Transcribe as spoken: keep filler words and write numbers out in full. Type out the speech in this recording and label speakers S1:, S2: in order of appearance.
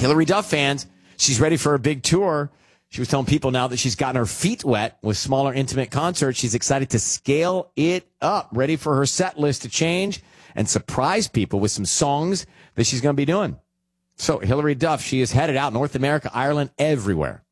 S1: Hillary Duff fans, she's ready for a big tour. She was telling people now that she's gotten her feet wet with smaller, intimate concerts. She's excited to scale it up, ready for her set list to change and surprise people with some songs that she's going to be doing. So Hillary Duff, she is headed out North America, Ireland, everywhere.